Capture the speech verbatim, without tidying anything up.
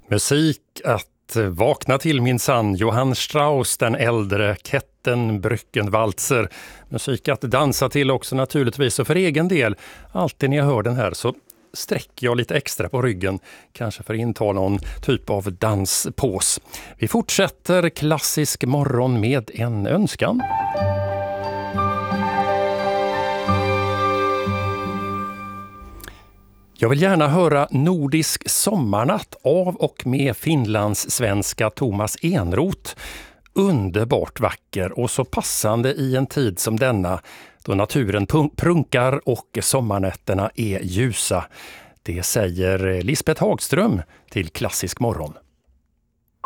Musik att vakna till minsann. Johann Strauss den äldre, Ketten, Brückenwalzer. Musik att dansa till också naturligtvis. Och för egen del, alltid när jag hör den här så sträcker jag lite extra på ryggen. Kanske för att inta någon typ av danspås. Vi fortsätter klassisk morgon med en önskan. Jag vill gärna höra Nordisk sommarnatt av och med Finlands svenska Thomas Enroth. Underbart vacker och så passande i en tid som denna då naturen prunkar och sommarnätterna är ljusa. Det säger Lisbeth Hagström till Klassisk morgon.